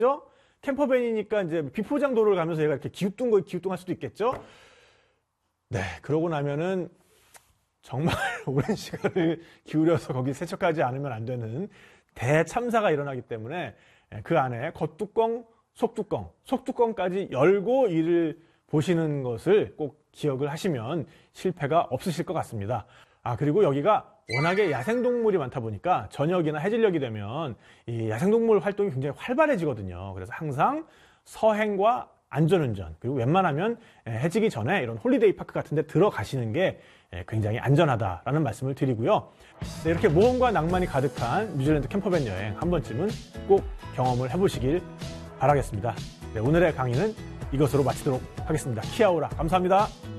캠퍼밴이니까 이제 비포장 도로를 가면서 얘가 이렇게 기우뚱할 수도 있겠죠. 네, 그러고 나면은 정말 오랜 시간을 기울여서 거기 세척하지 않으면 안 되는 대참사가 일어나기 때문에 그 안에 겉뚜껑, 속뚜껑까지 열고 일을 보시는 것을 꼭 기억을 하시면 실패가 없으실 것 같습니다. 그리고 여기가 워낙에 야생동물이 많다 보니까 저녁이나 해질녘이 되면 이 야생동물 활동이 굉장히 활발해지거든요. 그래서 항상 서행과 안전운전, 그리고 웬만하면 해지기 전에 이런 홀리데이 파크 같은 데 들어가시는 게 굉장히 안전하다라는 말씀을 드리고요. 네, 이렇게 모험과 낭만이 가득한 뉴질랜드 캠퍼밴 여행 한 번쯤은 꼭 경험을 해보시길 바라겠습니다. 네, 오늘의 강의는 이것으로 마치도록 하겠습니다. 키아오라, 감사합니다.